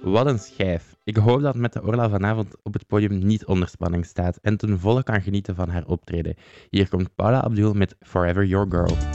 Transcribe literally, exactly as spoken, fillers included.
Wat een schijf. Ik hoop dat met de Orla vanavond op het podium niet onder spanning staat en ten volle kan genieten van haar optreden. Hier komt Paula Abdul met Forever Your Girl.